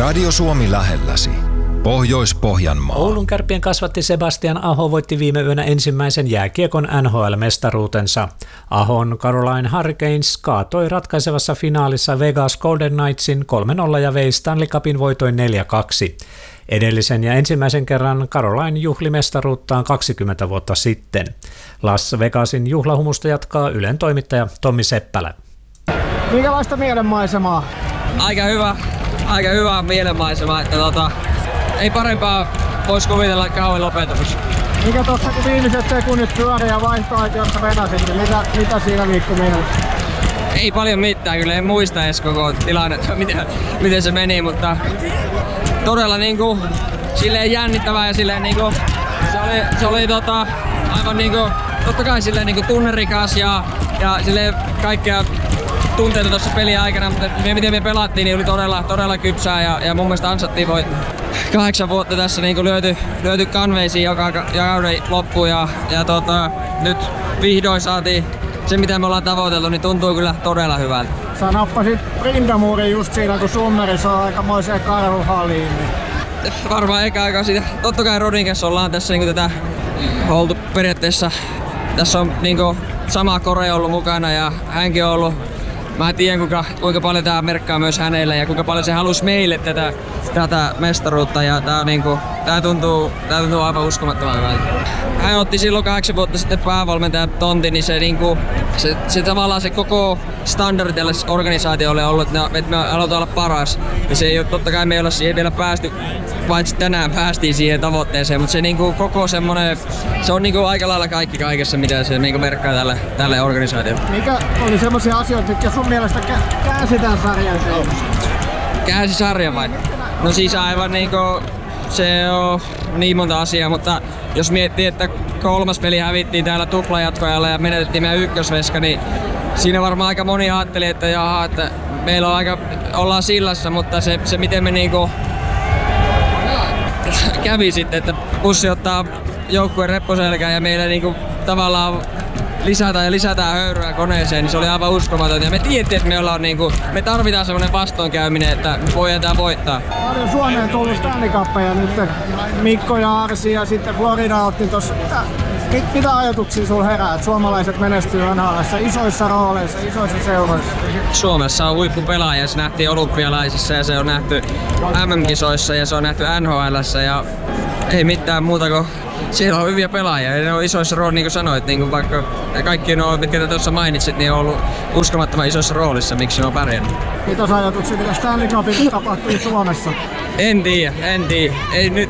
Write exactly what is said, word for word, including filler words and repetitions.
Radio Suomi lähelläsi. Pohjois-Pohjanmaa. Oulun Kärppien kasvatti Sebastian Aho voitti viime yönä ensimmäisen jääkiekon N H L-mestaruutensa. Ahon Carolina Hurricanes kaatoi ratkaisevassa finaalissa Vegas Golden Knightsin kolme nolla ja vei Stanley Cupin voitoin neljä kaksi. Edellisen ja ensimmäisen kerran Carolina juhli mestaruuttaan kaksikymmentä vuotta sitten. Las Vegasin juhlahumusta jatkaa Ylen toimittaja Tommi Seppälä. Minkälaista mielenmaisemaa? Aika hyvä, aika hyvä mielenmaisema, että tota, ei parempaa voisi kuvitella kauan lopetus. Mikä tuossa kun viimeiset sekunnit pyöri ja vaihtoaitiossa vetäsit, niin mitä, mitä siinä liikkui mielessä? Ei paljon mitään, kyllä en muista edes koko tilannetta, miten, miten se meni, mutta todella niinku silleen jännittävää ja silleen niinku se oli, se oli tota, aivan niinku totta kai silleen niinku tunnerikas ja, ja silleen kaikkea tunteita tuossa pelin aikana, mutta me, miten me pelattiin, niin oli todella, todella kypsää ja, ja mun mielestä ansattiin voi kahdeksan vuotta tässä niin lyöty, lyöty kanveisiin joka kauden loppuun ja, ja tota, nyt vihdoin saatiin se mitä me ollaan tavoiteltu, niin tuntuu kyllä todella hyvältä. Sä nappasit rintamuurin just siinä kun Summeri saa aikamoiseen karhuhaliin. Niin. Varmaan eka aika siitä. Totta kai Rodin kanssa ollaan tässä niin tätä oltu periaatteessa. Tässä on niin sama Kore ollut mukana ja hänkin on ollut. Mä tiedän kuinka, kuinka paljon tää merkkaa myös hänelle ja kuinka paljon se halusi meille tätä, tätä mestaruutta ja tää, niinku, tää, tuntuu, tää tuntuu aivan uskomattoman hyvältä. Hän otti silloin kahdeksan vuotta sitten päävalmentajan tontin, niin se, niinku, se, se tavallaan se koko standardi tälle organisaatiolle on ollut, että me halutaan olla paras. Ja se ei ole, totta kai me ei olla siihen vielä päästy, paitsi tänään päästiin siihen tavoitteeseen, mutta se niinku, koko semmonen, se on niinku aika lailla kaikki kaikessa, mitä se niinku merkkaa tälle, tälle organisaatiolle. Mikä oli semmoisia asioita, jotka sun mielestä kä- käänsi tämän sarjan Suomessa? Käänsi sarjan vai? No siis aivan niinku, se on niin monta asiaa, mutta jos miettii, että kolmas peli hävittiin täällä tuplajatkojalla ja menetettiin meidän ykkösveska, niin siinä varmaan aika moni ajatteli, että jaha, että meillä on aika, ollaan sillassa, mutta se, se miten me niinku kävi sitten, että Pussi ottaa joukkueen repposelkään ja meillä niinku tavallaan lisätään ja lisätään höyryä koneeseen, niin se oli aivan uskomatonta. Ja me tiedettiin, että me, ollaan, niinku, me tarvitaan semmoinen vastoinkäyminen, että me voidaan tää voittaa. Paljon Suomeen tullut Stanley Cupia nyt Mikko ja Arsi ja sitten Florida otti tossa. Mit, mitä ajatuksia sulla herää, että suomalaiset menestyy N H L:ssä isoissa rooleissa, isoissa seuroissa? Suomessa on huippupelaaja, se nähtiin olympialaisissa ja se on nähty M M-kisoissa ja se on nähty N H L:ssä ja ei mitään muuta kuin siellä on hyviä pelaajia ja ne on isoissa roolissa, niin kuin sanoit, niin kuin vaikka kaikki nuo, mitkä tuossa mainitsit, niin on ollut uskomattoman isossa roolissa, miksi ne on pärjännyt. Mitäs ajatuksia, mitä Stanley Cupin tapahtui Suomessa? En tiedä, en tiedä. Ei nyt